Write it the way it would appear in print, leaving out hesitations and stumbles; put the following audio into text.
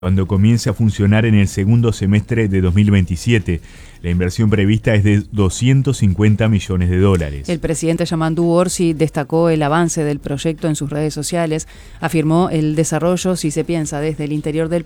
cuando comience a funcionar en el segundo semestre de 2027. La inversión prevista es de 250 millones de dólares. El presidente Yamandu Orsi destacó el avance del proyecto en sus redes sociales. Afirmó: el desarrollo, si se piensa desde el interior del